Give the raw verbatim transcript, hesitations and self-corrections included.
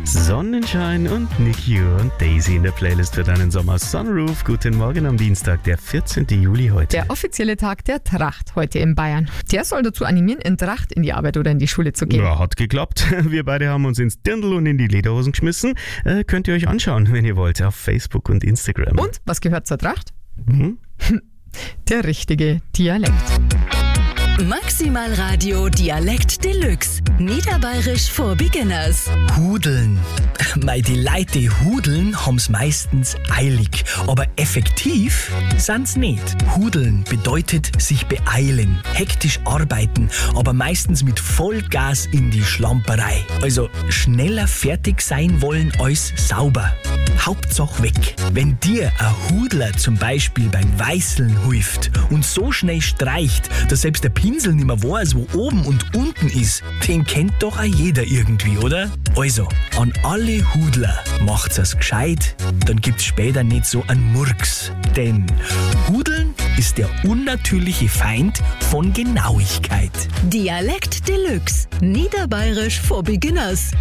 Sonnenschein und Niki und Daisy in der Playlist für deinen Sommer. Sunroof, guten Morgen am Dienstag, der vierzehnten Juli heute. Der offizielle Tag der Tracht heute in Bayern. Der soll dazu animieren, in Tracht in die Arbeit oder in die Schule zu gehen. Ja, hat geklappt. Wir beide haben uns ins Dirndl und in die Lederhosen geschmissen. Äh, könnt ihr euch anschauen, wenn ihr wollt, auf Facebook und Instagram. Und, was gehört zur Tracht? Mhm. Der richtige Dialekt. Maximal Radio Dialekt Deluxe. Niederbayerisch for Beginners. Hudeln. Mei, die Leute, die hudeln, haben's meistens eilig. Aber effektiv sind's nicht. Hudeln bedeutet sich beeilen, hektisch arbeiten, aber meistens mit Vollgas in die Schlamperei. Also schneller fertig sein wollen als sauber. Hauptsache weg. Wenn dir ein Hudler zum Beispiel beim Weißeln hilft und so schnell streicht, dass selbst der Pinsel nicht mehr weiß, wo oben und unten ist, den kennt doch auch jeder irgendwie, oder? Also, an alle Hudler macht's es gescheit, dann gibt's später nicht so einen Murks. Denn Hudeln ist der unnatürliche Feind von Genauigkeit. Dialekt Deluxe. Niederbayerisch for Beginners.